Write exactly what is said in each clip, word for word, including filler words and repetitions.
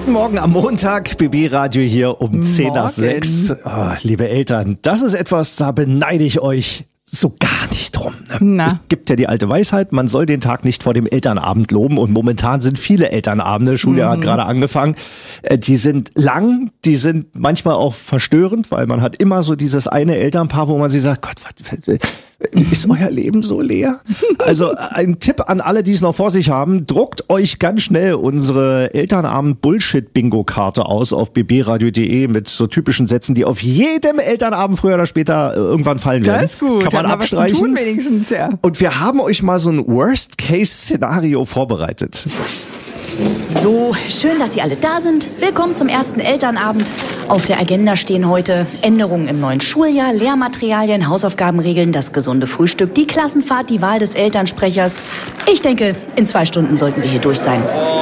Guten Morgen am Montag, B B-Radio hier um zehn nach sechs. Oh, liebe Eltern, das ist etwas, da beneide ich euch so gar nicht drum. Ne? Na. Es gibt ja die alte Weisheit, man soll den Tag nicht vor dem Elternabend loben und momentan sind viele Elternabende, Schuljahr Mhm. hat gerade angefangen, äh, die sind lang, die sind manchmal auch verstörend, weil man hat immer so dieses eine Elternpaar, wo man sich sagt, Gott, was, was, ist euer Leben so leer? Also ein Tipp an alle, die es noch vor sich haben, druckt euch ganz schnell unsere Elternabend-Bullshit-Bingo-Karte aus auf b b radio punkt d e mit so typischen Sätzen, die auf jedem Elternabend früher oder später äh, irgendwann fallen werden. Das ist gut. Kann man Hat mal was zu abstreichen. tun wenigstens, ja. Und wir haben euch mal so ein Worst-Case-Szenario vorbereitet. So, schön, dass Sie alle da sind. Willkommen zum ersten Elternabend. Auf der Agenda stehen heute Änderungen im neuen Schuljahr, Lehrmaterialien, Hausaufgabenregeln, das gesunde Frühstück, die Klassenfahrt, die Wahl des Elternsprechers. Ich denke, in zwei Stunden sollten wir hier durch sein.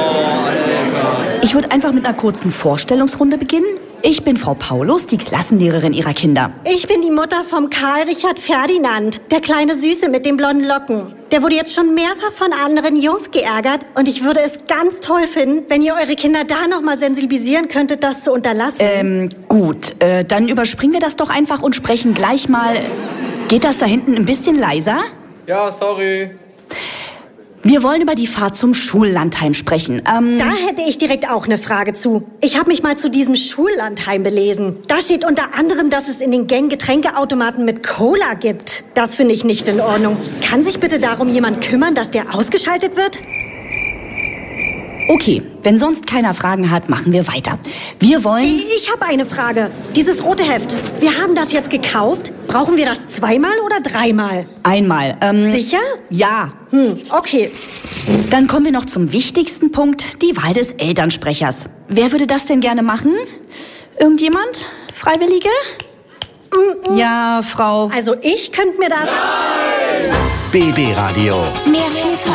Ich würde einfach mit einer kurzen Vorstellungsrunde beginnen. Ich bin Frau Paulus, die Klassenlehrerin Ihrer Kinder. Ich bin die Mutter vom Karl Richard Ferdinand, der kleine Süße mit den blonden Locken. Der wurde jetzt schon mehrfach von anderen Jungs geärgert und ich würde es ganz toll finden, wenn ihr eure Kinder da nochmal sensibilisieren könntet, das zu unterlassen. Ähm, gut, äh, dann überspringen wir das doch einfach und sprechen gleich mal. Geht das da hinten ein bisschen leiser? Ja, sorry. Wir wollen über die Fahrt zum Schullandheim sprechen. Ähm, Da hätte ich direkt auch eine Frage zu. Ich habe mich mal zu diesem Schullandheim belesen. Da steht unter anderem, dass es in den Gängen Getränkeautomaten mit Cola gibt. Das finde ich nicht in Ordnung. Kann sich bitte darum jemand kümmern, dass der ausgeschaltet wird? okay, wenn sonst keiner Fragen hat, machen wir weiter. Wir wollen... Ich habe eine Frage. Dieses rote Heft, wir haben das jetzt gekauft. Brauchen wir das zweimal oder dreimal? Einmal. Ähm, Sicher? Ja. Hm, okay. Dann kommen wir noch zum wichtigsten Punkt, die Wahl des Elternsprechers. Wer würde das denn gerne machen? Irgendjemand? Freiwillige? Ja, Frau... Also ich könnte mir das... B B-Radio. Mehr Vielfalt.